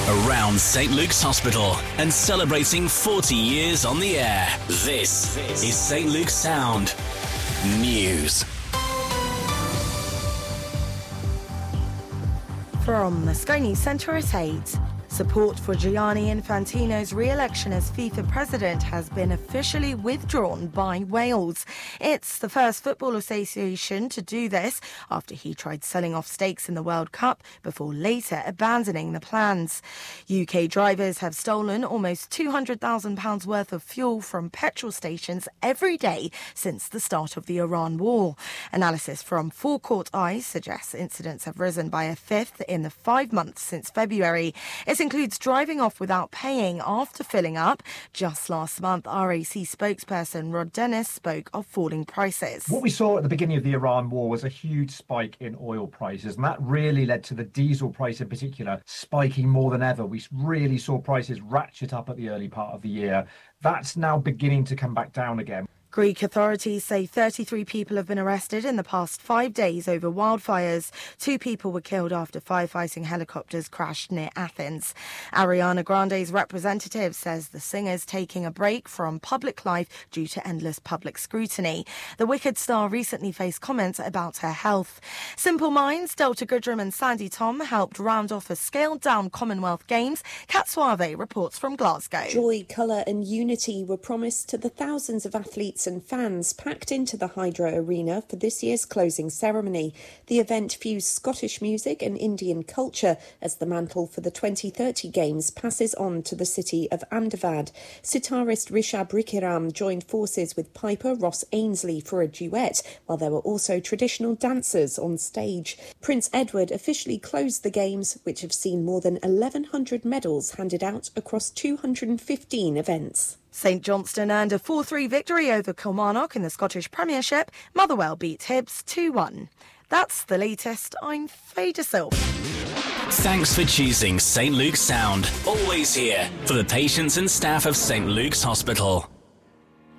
around St Luke's Hospital and celebrating 40 years on the air. This is St Luke's Sound News. From the Sky News Centre at 8. Support for Gianni Infantino's re-election as FIFA president has been officially withdrawn by Wales. It's the first football association to do this after he tried selling off stakes in the World Cup before later abandoning the plans. UK drivers have stolen almost £200,000 worth of fuel from petrol stations every day since the start of the Iran war. Analysis from Forecourt Eyes suggests incidents have risen by a fifth in the 5 months since February. It includes driving off without paying after filling up. Just last month, RAC spokesperson Rod Dennis spoke of falling prices. What we saw at the beginning of the Iran war was a huge spike in oil prices, and that really led to the diesel price in particular spiking more than ever. We really saw prices ratchet up at the early part of the year. That's now beginning to come back down again. Greek authorities say 33 people have been arrested in the past 5 days over wildfires. 2 people were killed after firefighting helicopters crashed near Athens. Ariana Grande's representative says the singer's taking a break from public life due to endless public scrutiny. The Wicked star recently faced comments about her health. Simple Minds, Delta Goodrem and Sandy Tom helped round off a scaled-down Commonwealth Games. Kat Suave reports from Glasgow. Joy, colour and unity were promised to the thousands of athletes and fans packed into the Hydro Arena for this year's closing ceremony. The event fused Scottish music and Indian culture as the mantle for the 2030 Games passes on to the city of Ahmedabad. Sitarist Rishabh Rikiram joined forces with piper Ross Ainsley for a duet, while there were also traditional dancers on stage. Prince Edward officially closed the Games, which have seen more than 1,100 medals handed out across 215 events. St Johnstone earned a 4-3 victory over Kilmarnock in the Scottish Premiership. Motherwell beat Hibs 2-1. That's the latest. I'm Faye DeSilva. Thanks for choosing St Luke's Sound. Always here for the patients and staff of St Luke's Hospital.